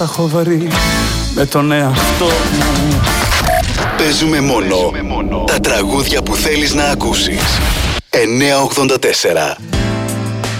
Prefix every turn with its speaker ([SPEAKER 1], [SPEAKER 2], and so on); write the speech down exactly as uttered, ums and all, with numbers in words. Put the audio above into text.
[SPEAKER 1] τα έχω βρει με τον εαυτό μου.
[SPEAKER 2] Παίζουμε μόνο τα τραγούδια που θέλεις να ακούσεις. εννιά ογδόντα τέσσερα